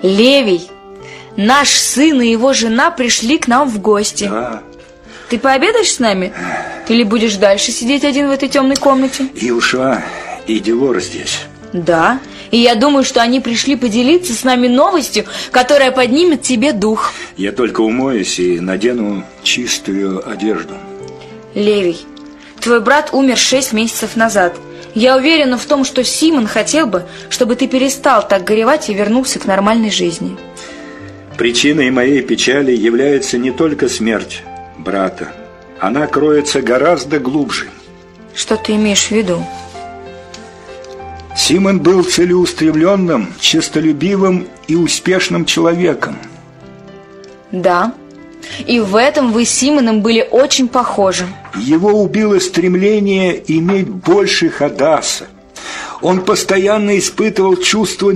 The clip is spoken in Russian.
Левий, наш сын и его жена пришли к нам в гости. Да. Ты пообедаешь с нами? Или будешь дальше сидеть один в этой темной комнате? Илша и Девор здесь. Да, и я думаю, что они пришли поделиться с нами новостью, которая поднимет тебе дух. Я только умоюсь и надену чистую одежду. Левий, твой брат умер 6 месяцев назад. Я уверена в том, что Симон хотел бы, чтобы ты перестал так горевать и вернулся к нормальной жизни. Причиной моей печали является не только смерть брата. Она кроется гораздо глубже. Что ты имеешь в виду? Симон был целеустремленным, честолюбивым и успешным человеком. Да, и в этом вы с Симоном были очень похожи. Его убило стремление иметь больше Хадаса. Он постоянно испытывал чувство